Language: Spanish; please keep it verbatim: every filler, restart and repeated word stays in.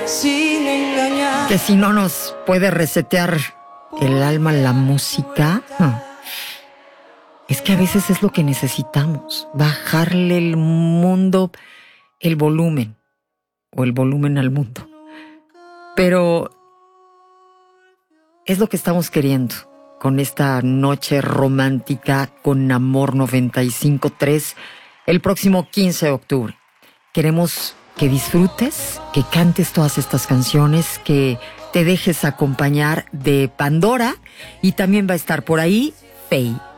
sin engañar. Que si no nos puede resetear el alma la música, no. Es que a veces es lo que necesitamos, bajarle el mundo, el volumen, o el volumen al mundo. Pero es lo que estamos queriendo con esta noche romántica con Amor noventa y cinco punto tres el próximo quince de octubre. Queremos que disfrutes, que cantes todas estas canciones, que te dejes acompañar de Pandora, y también va a estar por ahí Faye.